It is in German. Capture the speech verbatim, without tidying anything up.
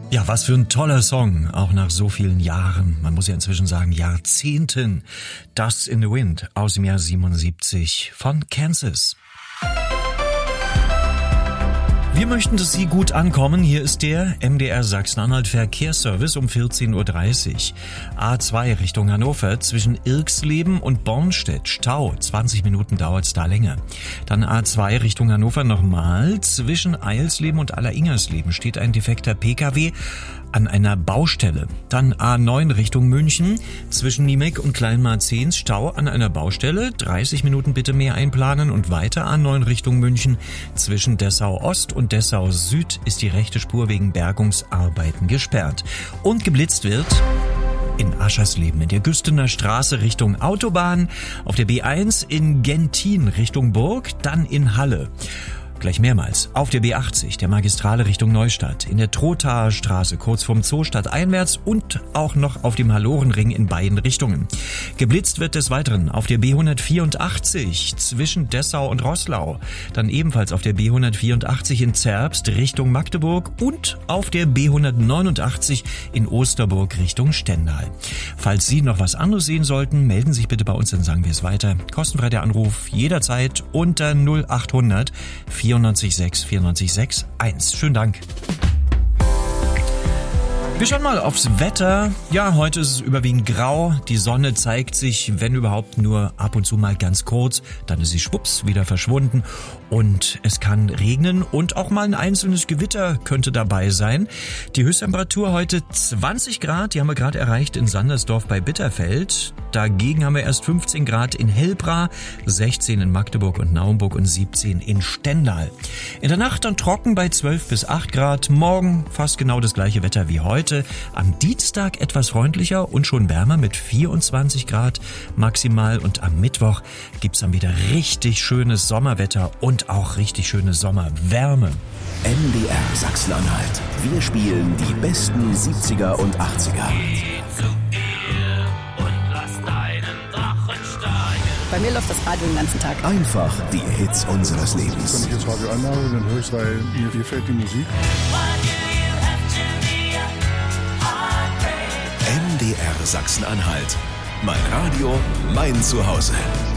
Ja, was für ein toller Song, auch nach so vielen Jahren, man muss ja inzwischen sagen Jahrzehnten. Dust in the Wind aus dem Jahr siebenundsiebzig von Kansas. Wir möchten, dass Sie gut ankommen. Hier ist der M D R Sachsen-Anhalt Verkehrsservice um vierzehn Uhr dreißig. A zwei Richtung Hannover zwischen Irksleben und Bornstedt. Stau, zwanzig Minuten dauert's da länger. Dann A zwei Richtung Hannover nochmal. Zwischen Eilsleben und Alleringers-Leben steht ein defekter P K W an einer Baustelle. Dann A neun Richtung München. Zwischen Niemek und Kleinmarzens Stau an einer Baustelle. dreißig Minuten bitte mehr einplanen und weiter A neun Richtung München. Zwischen Dessau Ost und Dessau Süd ist die rechte Spur wegen Bergungsarbeiten gesperrt. Und geblitzt wird in Aschersleben in der Güstener Straße Richtung Autobahn, auf der B eins in Gentin Richtung Burg, dann in Halle. Gleich mehrmals. Auf der B achtzig, der Magistrale Richtung Neustadt, in der Trothaer Straße kurz vorm Zoo stadteinwärts und auch noch auf dem Hallorenring in beiden Richtungen. Geblitzt wird des Weiteren auf der B hundertvierundachtzig zwischen Dessau und Roßlau, dann ebenfalls auf der B hundertvierundachtzig in Zerbst Richtung Magdeburg und auf der B hundertneunundachtzig in Osterburg Richtung Stendal. Falls Sie noch was anderes sehen sollten, melden Sie sich bitte bei uns, dann sagen wir es weiter. Kostenfrei der Anruf jederzeit unter null achthundert vierundneunzig sechs vierundneunzig sechs eins. Schönen Dank. Wir schauen mal aufs Wetter. Ja, heute ist es überwiegend grau. Die Sonne zeigt sich, wenn überhaupt, nur ab und zu mal ganz kurz. Dann ist sie schwupps wieder verschwunden. Und es kann regnen und auch mal ein einzelnes Gewitter könnte dabei sein. Die Höchsttemperatur heute zwanzig Grad. Die haben wir gerade erreicht in Sandersdorf bei Bitterfeld. Dagegen haben wir erst fünfzehn Grad in Helbra, sechzehn in Magdeburg und Naumburg und siebzehn in Stendal. In der Nacht dann trocken bei zwölf bis acht Grad. Morgen fast genau das gleiche Wetter wie heute. Am Dienstag etwas freundlicher und schon wärmer mit vierundzwanzig Grad maximal. Und am Mittwoch gibt's dann wieder richtig schönes Sommerwetter und auch richtig schöne Sommerwärme. M D R Sachsen-Anhalt. Wir spielen die besten siebziger und achtziger. Bei mir läuft das Radio den ganzen Tag. Einfach die Hits unseres Lebens. Wenn ich jetzt Radio anmache, dann höre ich, weil mir gefällt die Musik. M D R Sachsen-Anhalt. Mein Radio, mein Zuhause.